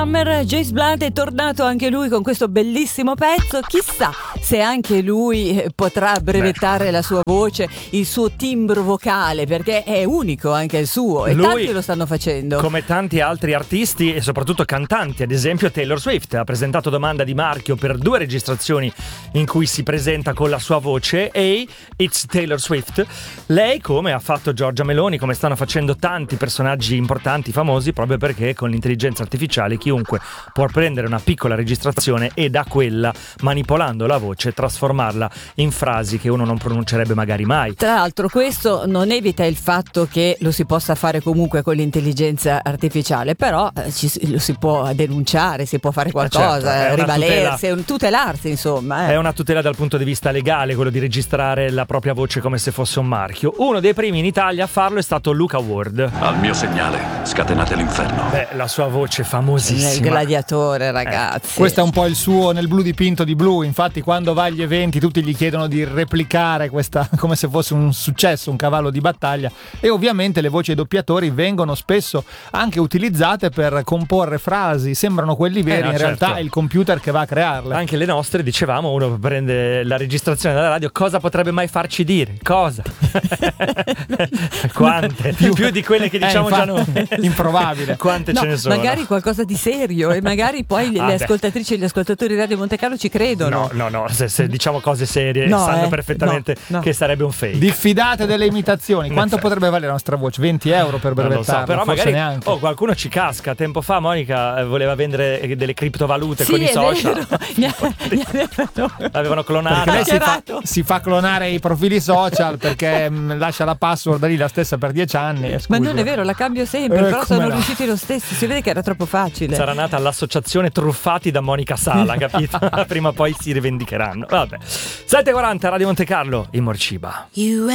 James Blunt è tornato anche lui con questo bellissimo pezzo. Chissà se anche lui potrà brevettare la sua voce, il suo timbro vocale, perché è unico anche il suo, e lui, tanti lo stanno facendo. Come tanti altri artisti e soprattutto cantanti, ad esempio Taylor Swift ha presentato domanda di marchio per 2 registrazioni in cui si presenta con la sua voce. Hey, it's Taylor Swift. Lei, come ha fatto Giorgia Meloni, come stanno facendo tanti personaggi importanti, famosi, proprio perché con l'intelligenza artificiale chiunque può prendere una piccola registrazione e da quella, manipolando la voce, trasformarla in frasi che uno non pronuncerebbe magari mai. Tra l'altro questo non evita il fatto che lo si possa fare comunque con l'intelligenza artificiale, però lo si può denunciare, si può fare qualcosa, certo, rivalersi, tutelarsi, insomma. È una tutela dal punto di vista legale, quello di registrare la propria voce come se fosse un marchio. Uno dei primi in Italia a farlo è stato Luca Ward. Al mio segnale, scatenate l'inferno. La sua voce famosissima. Il gladiatore, ragazzi. Questo è un po' il suo nel blu dipinto di blu. Infatti quando va agli eventi tutti gli chiedono di replicare questa come se fosse un successo, un cavallo di battaglia, e ovviamente le voci dei doppiatori vengono spesso anche utilizzate per comporre frasi, sembrano quelli veri, in realtà è il computer che va a crearle. Anche le nostre, dicevamo, uno prende la registrazione dalla radio, cosa potrebbe mai farci dire? Cosa? Quante? Più di quelle che diciamo già noi. Improbabile. Quante ce ne sono? Magari qualcosa di serio, e magari poi le ascoltatrici e gli ascoltatori di Radio Monte Carlo ci credono. No, se diciamo cose serie sanno perfettamente che sarebbe un fake. Diffidate delle imitazioni. Quanto potrebbe valere la nostra voce? 20 euro per brevettarla? So, però forse magari neanche. Qualcuno ci casca. Tempo fa Monica voleva vendere delle criptovalute con i social. L'avevano clonata. Perché lei si fa clonare i profili social perché lascia la password lì la stessa per 10 anni. Ma non è vero, la cambio sempre, però sono riusciti lo stesso. Si vede che era troppo facile. Sarà nata l'associazione Truffati da Monica Sala, capito? Prima o poi si rivendicheranno. Vabbè. 7:40 Radio Monte Carlo in Morciba.